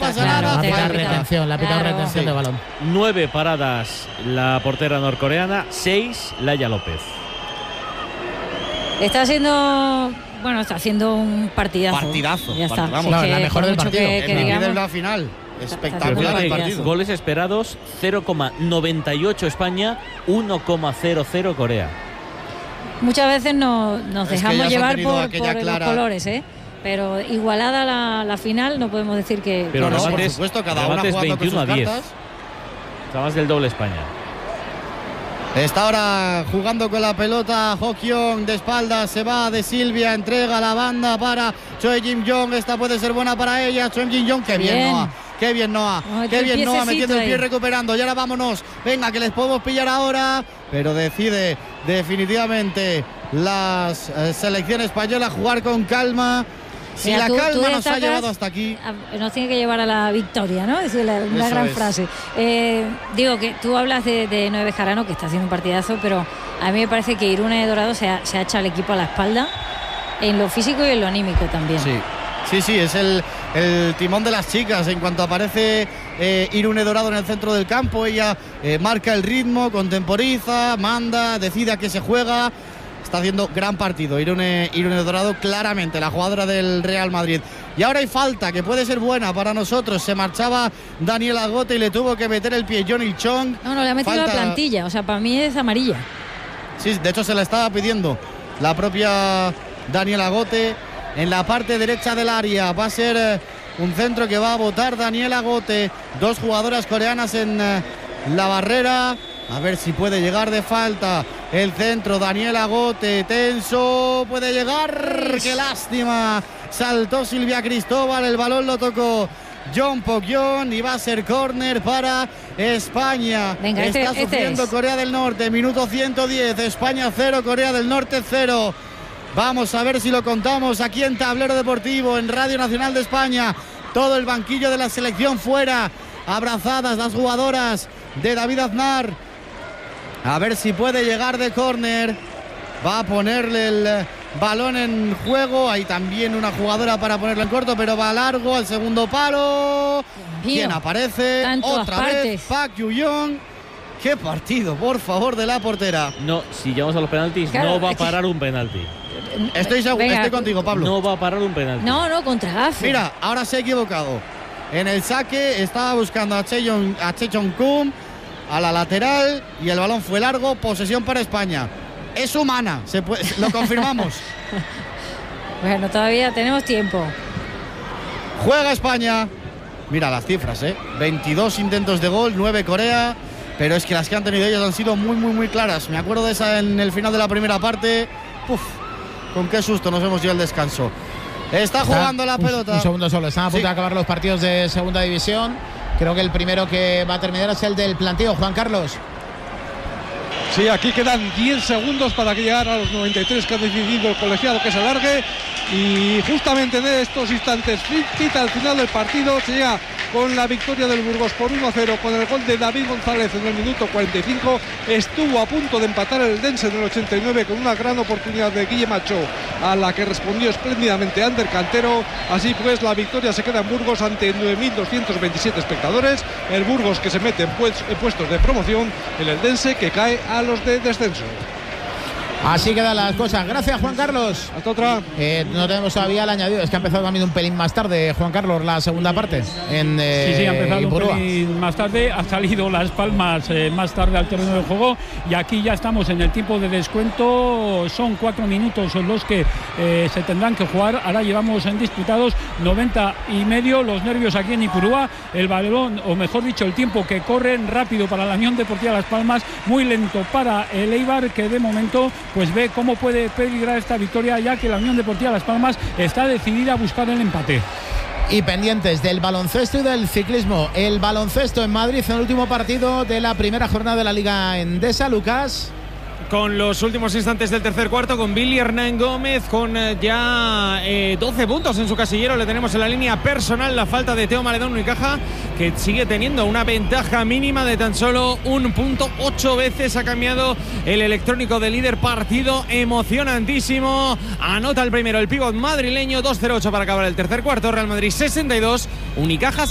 pasa nada. La pita retención de balón. 9 paradas la portera norcoreana, 6 Laia López. Está haciendo un partidazo. Ya está. Vamos, no, la mejor del partido. En la final. Espectacular el partido. Goles esperados, 0,98 España, 1,00 Corea. Muchas veces nos dejamos llevar por los colores, pero igualada la final, no podemos decir que... Pero no, por supuesto, cada una jugando con sus cartas. Está más del doble España. Está ahora jugando con la pelota Ho-kyung de espaldas, se va de Silvia, entrega la banda para Choi Jin-young. Esta puede ser buena para ella. Choi Jin-young, qué bien Noah. Qué bien Noah, metiendo el pie, recuperando. Y ahora vámonos, venga, que les podemos pillar ahora. Pero decide definitivamente la selección española jugar con calma. Si la calma nos ha llevado hasta aquí, nos tiene que llevar a la victoria, ¿no? Es una gran frase. Digo que tú hablas de Noé Bejarano, que está haciendo un partidazo, pero a mí me parece que Irune Dorado se ha echado al equipo a la espalda, en lo físico y en lo anímico también. Sí, es el timón de las chicas. En cuanto aparece Irune Dorado en el centro del campo, ella marca el ritmo, contemporiza, manda, decide a qué se juega. Está haciendo gran partido Irune Dorado, claramente la jugadora del Real Madrid. Y ahora hay falta que puede ser buena para nosotros. Se marchaba Daniela Gote y le tuvo que meter el pie John Il-chong. No, le ha metido la plantilla. O sea, para mí es amarilla. Sí, de hecho se la estaba pidiendo la propia Daniela Gote. En la parte derecha del área va a ser un centro que va a botar Daniela Gote. 2 jugadoras coreanas en la barrera. A ver si puede llegar de falta el centro. Daniela Gote, tenso, puede llegar. ¡Qué lástima! Saltó Silvia Cristóbal, el balón lo tocó John Pok-yeon y va a ser córner para España. Venga, está sufriendo Corea del Norte, minuto 110, España 0, Corea del Norte 0. Vamos a ver si lo contamos aquí en Tablero Deportivo, en Radio Nacional de España. Todo el banquillo de la selección fuera, abrazadas las jugadoras de David Aznar. A ver si puede llegar de córner. Va a ponerle el balón en juego. Hay también una jugadora para ponerlo en corto, pero va largo al segundo palo. ¿Quién aparece? Otra vez Park Yu-young. Qué partido, por favor, de la portera. No, si llegamos a los penaltis, claro, no va a parar un penalti. Estoy contigo, Pablo. No va a parar un penalti. No, contra Gafe. Mira, ahora se ha equivocado. En el saque estaba buscando a Chechon-kum a la lateral y el balón fue largo. Posesión para España. Es humana, lo confirmamos. Bueno, todavía tenemos tiempo. Juega España. Mira las cifras, 22 intentos de gol, 9 Corea. Pero es que las que han tenido ellas han sido muy, muy, muy claras. Me acuerdo de esa en el final de la primera parte. Con qué susto nos hemos ido al descanso. Está jugando la pelota. Un segundo solo. Están a punto de acabar los partidos de segunda división. Creo que el primero que va a terminar es el del planteo. Juan Carlos. Sí, aquí quedan 10 segundos para llegar a los 93 que ha decidido el colegiado que se alargue. Y justamente en estos instantes, cita al final del partido, se llega con la victoria del Burgos por 1-0 con el gol de David González en el minuto 45. Estuvo a punto de empatar el Dense en el 89 con una gran oportunidad de Guille Macho, a la que respondió espléndidamente Ander Cantero. Así pues, la victoria se queda en Burgos ante 9.227 espectadores. El Burgos que se mete en puestos de promoción, el Dense que cae a los de descenso. Así quedan las cosas. Gracias, Juan Carlos. Hasta otra. No tenemos todavía el añadido. Es que ha empezado también un pelín más tarde, Juan Carlos, la segunda parte. Sí, ha empezado un pelín más tarde. Ha salido Las Palmas más tarde al terreno de juego. Y aquí ya estamos en el tiempo de descuento. Son 4 minutos los que se tendrán que jugar. Ahora llevamos en disputados 90 y medio. Los nervios aquí en Ipurúa. El balón, o mejor dicho, el tiempo que corren rápido para la Unión Deportiva Las Palmas. Muy lento para el Eibar, que de momento pues ve cómo puede peligrar esta victoria, ya que la Unión Deportiva Las Palmas está decidida a buscar el empate. Y pendientes del baloncesto y del ciclismo. El baloncesto en Madrid en el último partido de la primera jornada de la Liga Endesa, Lucas. Con los últimos instantes del tercer cuarto, con Billy Hernán Gómez con ya 12 puntos en su casillero. Le tenemos en la línea personal la falta de Teo Maledón Unicaja, que sigue teniendo una ventaja mínima de tan solo 1 punto. 8 veces ha cambiado el electrónico de líder. Partido emocionantísimo. Anota el primero el pívot madrileño. 2-0-8 para acabar el tercer cuarto. Real Madrid 62, Unicaja